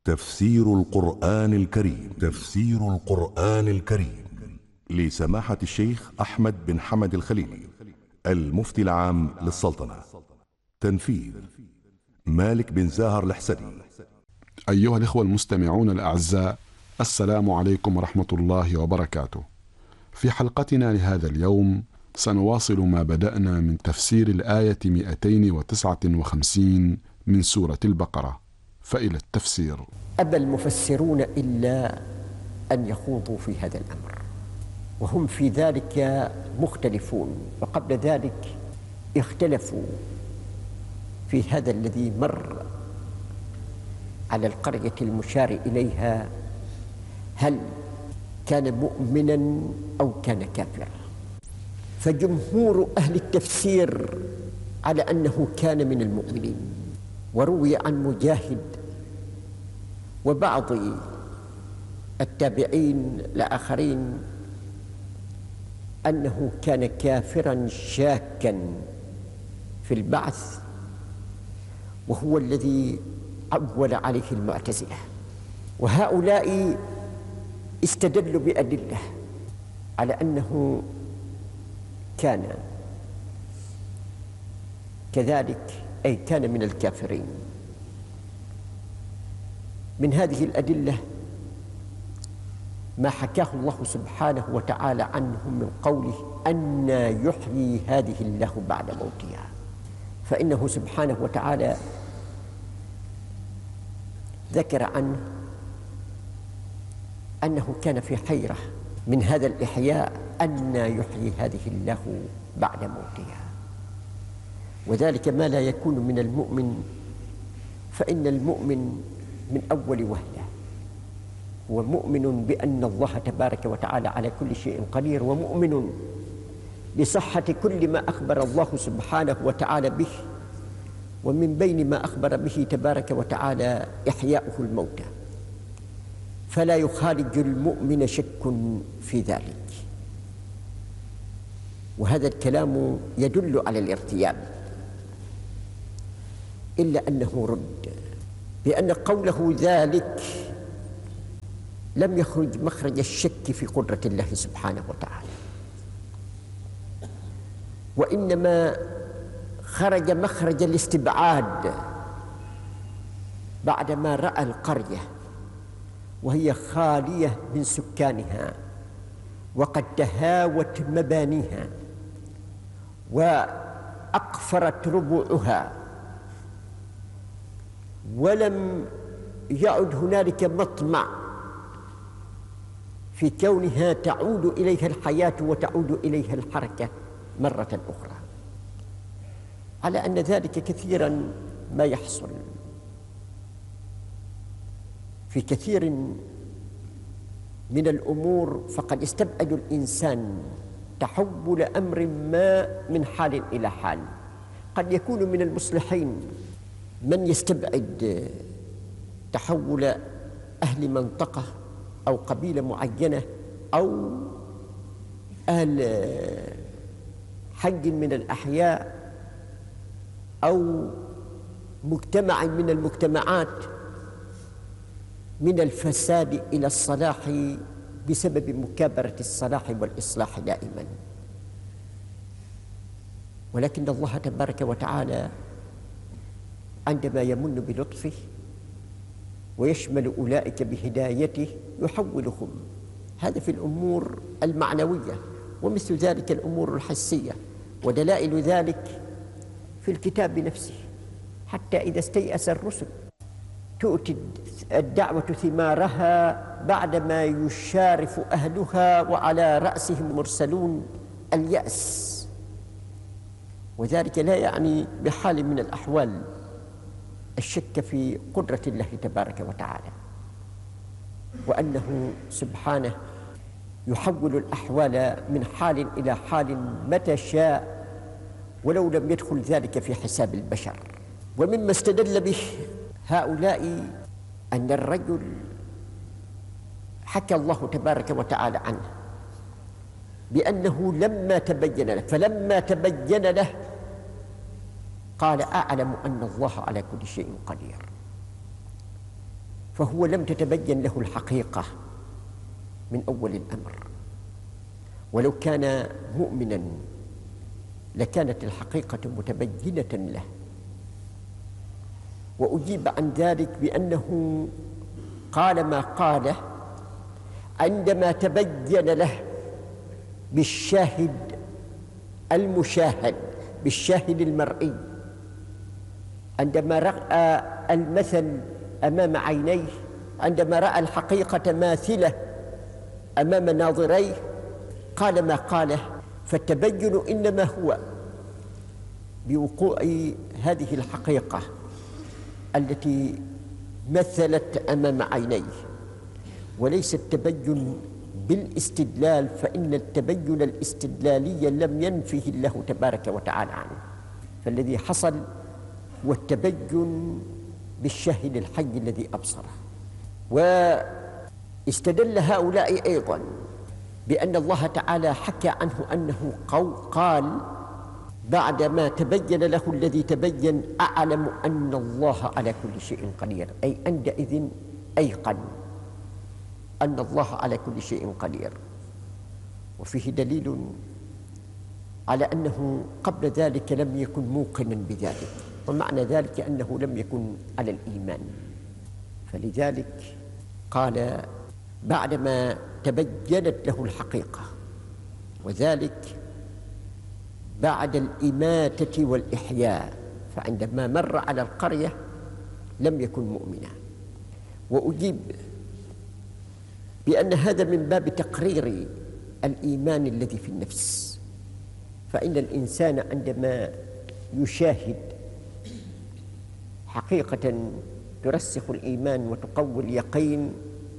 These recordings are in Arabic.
تفسير القرآن الكريم. تفسير القرآن الكريم لسماحة الشيخ أحمد بن حمد الخليلي، المفتي العام للسلطنة. تنفيذ مالك بن زاهر الحسني. أيها الإخوة المستمعون الأعزاء، السلام عليكم ورحمة الله وبركاته. في حلقتنا لهذا اليوم سنواصل ما بدأنا من تفسير الآية 259 من سورة البقرة، فإلى التفسير. أبى المفسرون إلا أن يخوضوا في هذا الأمر، وهم في ذلك مختلفون، وقبل ذلك اختلفوا في هذا الذي مر على القرية المشار إليها، هل كان مؤمنا أو كان كافرا. فجمهور أهل التفسير على أنه كان من المؤمنين، وروي عن مجاهد وبعض التابعين الآخرين أنه كان كافرا شاكا في البعث، وهو الذي عول عليه المعتزلة. وهؤلاء استدلوا بأدلة على أنه كان كذلك، أي كان من الكافرين. من هذه الأدلة ما حكاه الله سبحانه وتعالى عنهم من قوله أنى يحيي هذه الله بعد موتها. فإنه سبحانه وتعالى ذكر عنه أنه كان في حيرة من هذا الإحياء، أنى يحيي هذه الله بعد موتها. وذلك ما لا يكون من المؤمن، فإن المؤمن من أول وهلة هو مؤمن بأن الله تبارك وتعالى على كل شيء قدير، ومؤمن بصحة كل ما أخبر الله سبحانه وتعالى به، ومن بين ما أخبر به تبارك وتعالى إحياؤه الموتى، فلا يخالج المؤمن شك في ذلك. وهذا الكلام يدل على الارتياب، إلا أنه رد بأن قوله ذلك لم يخرج مخرج الشك في قدرة الله سبحانه وتعالى، وإنما خرج مخرج الاستبعاد بعدما رأى القرية وهي خالية من سكانها، وقد تهاوت مبانيها وأقفرت ربوعها، ولم يعد هنالك مطمع في كونها تعود إليها الحياة وتعود إليها الحركة مرة أخرى، على أن ذلك كثيرا ما يحصل في كثير من الأمور. فقد يستبعد الإنسان تحول أمر ما من حال إلى حال. قد يكون من المصلحين من يستبعد تحول أهل منطقة أو قبيلة معينة أو أهل حي من الأحياء أو مجتمع من المجتمعات من الفساد إلى الصلاح بسبب مكابرة الصلاح والإصلاح دائما. ولكن الله تبارك وتعالى عندما يمن بلطفه ويشمل أولئك بهدايته يحولهم، هذا في الأمور المعنوية، ومثل ذلك الأمور الحسية، ودلائل ذلك في الكتاب نفسه. حتى إذا استيأس الرسل تؤتي الدعوة ثمارها بعدما يشارف أهلها وعلى رأسهم مرسلون اليأس. وذلك لا يعني بحال من الأحوال الشك في قدرة الله تبارك وتعالى، وأنه سبحانه يحول الأحوال من حال إلى حال متى شاء، ولو لم يدخل ذلك في حساب البشر. ومما استدل به هؤلاء أن الرجل حكى الله تبارك وتعالى عنه بأنه لما تبين له، فلما تبين له قال أعلم أن الله على كل شيء قدير. فهو لم تتبين له الحقيقة من أول الأمر، ولو كان مؤمنا لكانت الحقيقة متبينة له. وأجيب عن ذلك بأنه قال ما قاله عندما تبين له بالشاهد المشاهد، بالشاهد المرئي، عندما رأى المثل أمام عينيه، عندما رأى الحقيقة ماثلة أمام ناظريه، قال ما قاله. فالتبين إنما هو بوقوع هذه الحقيقة التي مثلت أمام عينيه، وليس التبين بالاستدلال، فإن التبين الاستدلالي لم ينفه الله تبارك وتعالى عنه. فالذي حصل هو التبين بالشاهد الحي الذي أبصره. واستدل هؤلاء أيضا بأن الله تعالى حكى عنه أنه قال بعدما تبين له الذي تبين: أعلم أن الله على كل شيء قدير، أي عندئذ أيقن أن الله على كل شيء قدير. وفيه دليل على أنه قبل ذلك لم يكن موقنا بذلك، ومعنى ذلك أنه لم يكن على الإيمان. فلذلك قال بعدما تبينت له الحقيقة، وذلك بعد الإماتة والإحياء، فعندما مر على القرية لم يكن مؤمنا. وأجيب بأن هذا من باب تقرير الإيمان الذي في النفس، فإن الإنسان عندما يشاهد حقيقة ترسخ الإيمان وتقوي اليقين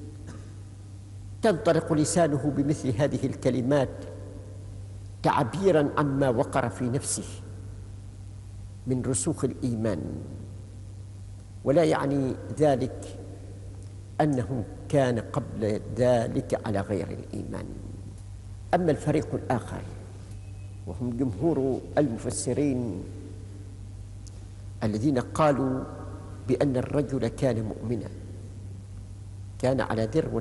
تنطلق لسانه بمثل هذه الكلمات تعبيراً عما وقر في نفسه من رسوخ الإيمان، ولا يعني ذلك أنه كان قبل ذلك على غير الإيمان. أما الفريق الآخر وهم جمهور المفسرين الذين قالوا بأن الرجل كان مؤمنا، كان على ذروة